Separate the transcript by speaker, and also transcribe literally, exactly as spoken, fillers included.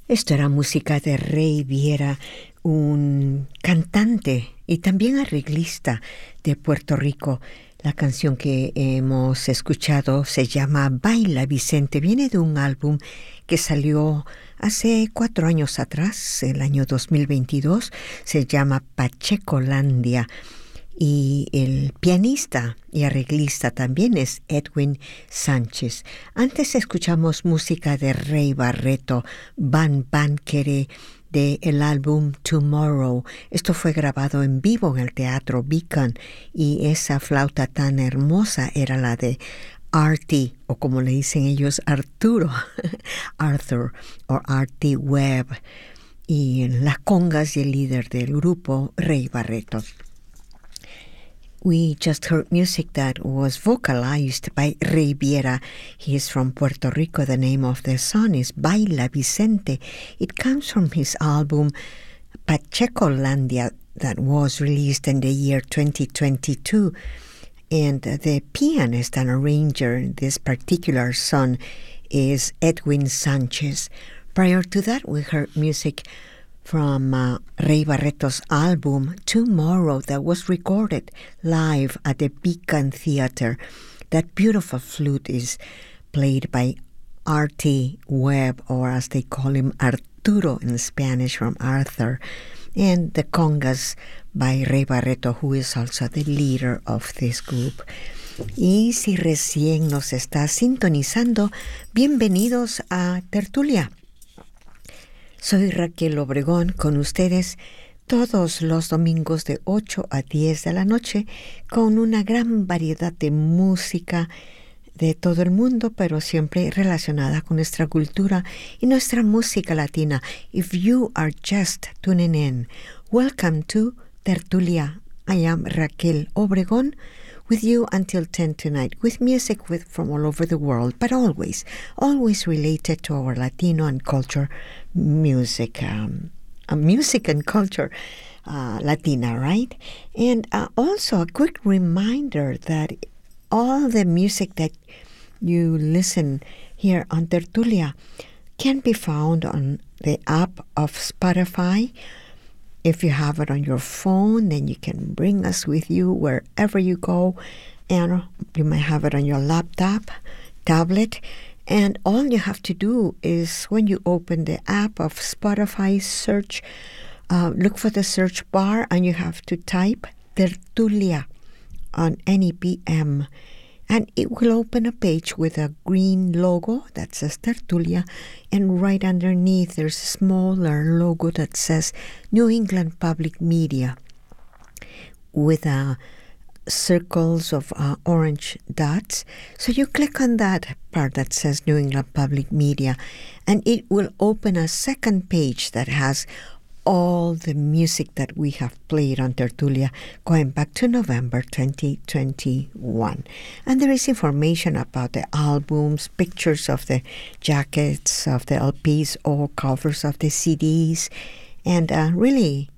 Speaker 1: Esto era música de Rey Viera, un cantante y también arreglista de Puerto Rico. La canción que hemos escuchado se llama Baila Vicente. Viene de un álbum que salió hace cuatro años atrás, el año dos mil veintidós. Se llama Pachecolandia. Y el pianista y arreglista también es Edwin Sánchez. Antes escuchamos música de Rey Barreto, Van Van Quere, de el álbum Tomorrow. Esto fue grabado en vivo en el Teatro Beacon y esa flauta tan hermosa era la de Artie, o como le dicen ellos, Arturo, Arthur, o Artie Webb, y las congas y el líder del grupo, Rey Barreto. We just heard music that was vocalized by Rey Viera. He is from Puerto Rico. The name of the song is Baila Vicente. It comes from his album Pachecolandia that was released in the year twenty twenty-two. And the pianist and arranger in this particular song is Edwin Sánchez. Prior to that, we heard music from uh, Rey Barreto's album Tomorrow that was recorded live at the Beacon Theater. That beautiful flute is played by Artie Webb, or as they call him, Arturo in Spanish, from Arthur, and the congas by Rey Barreto, who is also the leader of this group. Y si recién nos está sintonizando, bienvenidos a Tertulia. Soy Raquel Obregón con ustedes todos los domingos de ocho a diez de la noche con una gran variedad de música de todo el mundo, pero siempre relacionada con nuestra cultura y nuestra música latina. If you are just tuning in, welcome to Tertulia. I am Raquel Obregón, with you until ten tonight, with music with, from all over the world, but always, always related to our Latino and culture music, um, uh, music and culture uh, Latina, right? And uh, also a quick reminder that all the music that you listen here on Tertulia can be found on the app of Spotify. If you have it on your phone, then you can bring us with you wherever you go. And you might have it on your laptop, tablet. And all you have to do is when you open the app of Spotify, search, uh, look for the search bar, and you have to type Tertulia on N E P M. And it will open a page with a green logo that says Tertulia, and right underneath there's a smaller logo that says New England Public Media with uh, circles of uh, orange dots. So you click on that part that says New England Public Media, and it will open a second page that has all the music that we have played on Tertulia going back to November twenty twenty-one. And there is information about the albums, pictures of the jackets of the L Ps, or covers of the C Ds, and uh, really